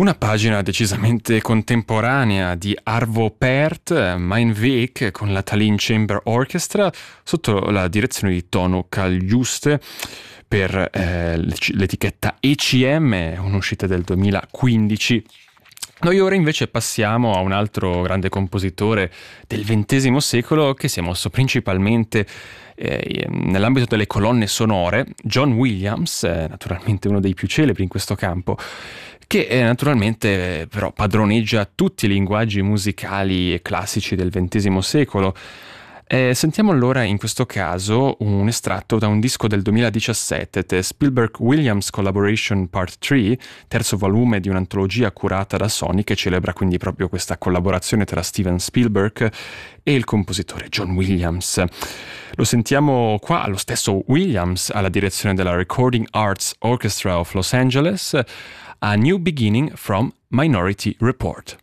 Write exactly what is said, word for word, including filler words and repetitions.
Una pagina decisamente contemporanea di Arvo Pärt, Mein Weg, con la Tallinn Chamber Orchestra sotto la direzione di Tonu Kaljuste per eh, l'etichetta E C M, un'uscita del duemilaquindici. Noi ora invece passiamo a un altro grande compositore del ventesimo secolo che si è mosso principalmente eh, nell'ambito delle colonne sonore, John Williams, eh, naturalmente uno dei più celebri in questo campo, che eh, naturalmente eh, però padroneggia tutti i linguaggi musicali e classici del ventesimo secolo. Eh, sentiamo allora in questo caso un estratto da un disco del duemiladiciassette, The Spielberg-Williams Collaboration Part tre, terzo volume di un'antologia curata da Sony che celebra quindi proprio questa collaborazione tra Steven Spielberg e il compositore John Williams. Lo sentiamo qua allo stesso Williams alla direzione della Recording Arts Orchestra of Los Angeles, A New Beginning from Minority Report.